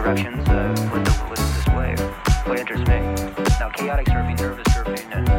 directions with this wave. What interests me. Now, chaotic surfing, nervous surfing, and